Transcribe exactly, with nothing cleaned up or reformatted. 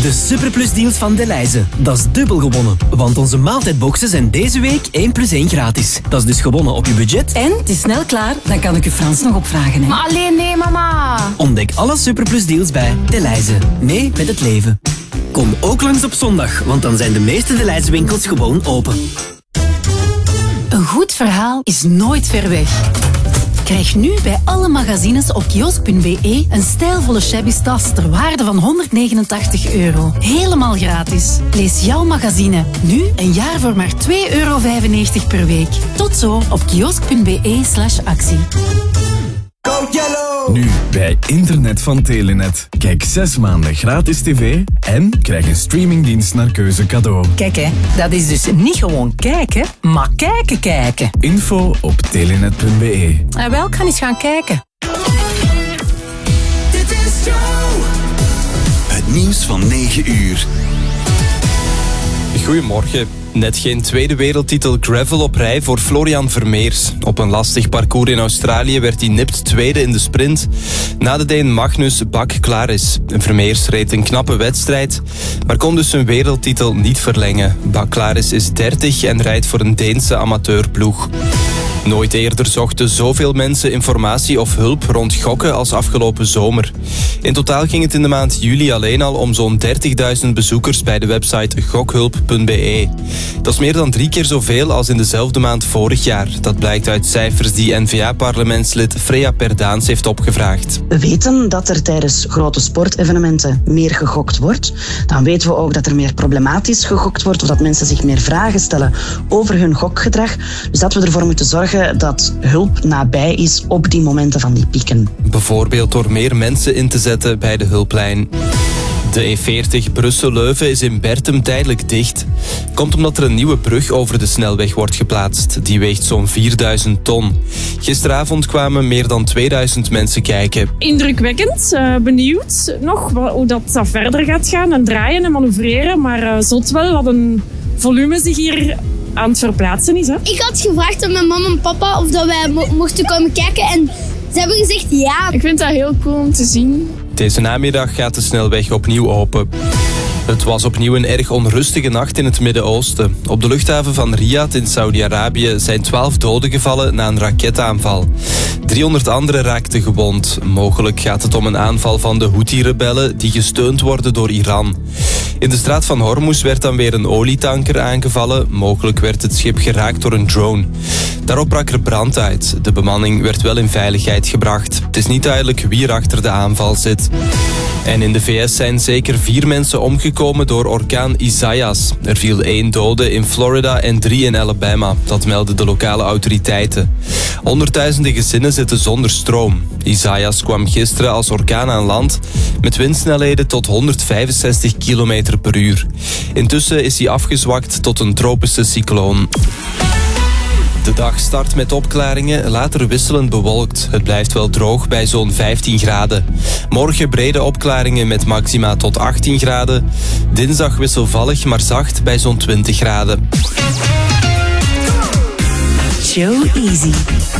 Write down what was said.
De Superplus deals van Delhaize. Dat is dubbel gewonnen. Want onze maaltijdboxen zijn deze week één plus één gratis. Dat is dus gewonnen op je budget. En het is snel klaar, dan kan ik je Frans nog opvragen. Hè? Maar alleen nee, mama. Ontdek alle Superplus deals bij Delhaize. Mee met het leven. Kom ook langs op zondag, want dan zijn de meeste Delhaize winkels gewoon open. Een goed verhaal is nooit ver weg. Krijg nu bij alle magazines op kiosk punt be een stijlvolle shabby tas ter waarde van honderdnegenentachtig euro. Helemaal gratis. Lees jouw magazine. Nu een jaar voor maar twee euro vijfennegentig per week. Tot zo op kiosk punt be slash actie. Nu bij Internet van Telenet. Kijk zes maanden gratis tv en krijg een streamingdienst naar keuze cadeau. Kijk hè, dat is dus niet gewoon kijken, maar kijken kijken. Info op telenet punt be. En wel, ik ga eens gaan kijken. Dit is Joe. Het nieuws van negen uur. Goedemorgen. Net geen tweede wereldtitel gravel op rij voor Florian Vermeers. Op een lastig parcours in Australië werd hij nipt tweede in de sprint. Na de Deen Magnus Bak klaar is. Vermeers reed een knappe wedstrijd, maar kon dus zijn wereldtitel niet verlengen. Bak Klaris is dertig en rijdt voor een Deense amateurploeg. Nooit eerder zochten zoveel mensen informatie of hulp rond gokken als afgelopen zomer. In totaal ging het in de maand juli alleen al om zo'n dertigduizend bezoekers bij de website gokhulp punt be. Dat is meer dan drie keer zoveel als in dezelfde maand vorig jaar. Dat blijkt uit cijfers die N V A-parlementslid Freya Perdaans heeft opgevraagd. We weten dat er tijdens grote sportevenementen meer gegokt wordt. Dan weten we ook dat er meer problematisch gegokt wordt of dat mensen zich meer vragen stellen over hun gokgedrag. Dus dat we ervoor moeten zorgen dat hulp nabij is op die momenten van die pieken. Bijvoorbeeld door meer mensen in te zetten bij de hulplijn. De E veertig Brussel-Leuven is in Bertum tijdelijk dicht. Komt omdat er een nieuwe brug over de snelweg wordt geplaatst. Die weegt zo'n vierduizend ton. Gisteravond kwamen meer dan tweeduizend mensen kijken. Indrukwekkend, uh, benieuwd nog hoe dat, dat verder gaat gaan en draaien en manoeuvreren. Maar uh, zot wel wat een volume zich hier aan het verplaatsen is. Hè? Ik had gevraagd aan mijn mama en papa of dat wij mo- mochten komen kijken en ze hebben gezegd ja. Ik vind dat heel cool om te zien. Deze namiddag gaat de snelweg opnieuw open. Het was opnieuw een erg onrustige nacht in het Midden-Oosten. Op de luchthaven van Riyadh in Saudi-Arabië zijn twaalf doden gevallen na een raketaanval. driehonderd anderen raakten gewond. Mogelijk gaat het om een aanval van de Houthi-rebellen die gesteund worden door Iran. In de straat van Hormuz werd dan weer een olietanker aangevallen. Mogelijk werd het schip geraakt door een drone. Daarop brak er brand uit. De bemanning werd wel in veiligheid gebracht. Het is niet duidelijk wie er achter de aanval zit. En in de V S zijn zeker vier mensen omgekomen door orkaan Isaias. Er viel één dode in Florida en drie in Alabama. Dat melden de lokale autoriteiten. Honderdduizenden gezinnen zitten zonder stroom. Isaias kwam gisteren als orkaan aan land met windsnelheden tot honderdvijfenzestig kilometer per uur. Intussen is hij afgezwakt tot een tropische cycloon. De dag start met opklaringen, later wisselend bewolkt. Het blijft wel droog bij zo'n vijftien graden. Morgen brede opklaringen met maxima tot achttien graden. Dinsdag wisselvallig, maar zacht bij zo'n twintig graden. Joe Easy.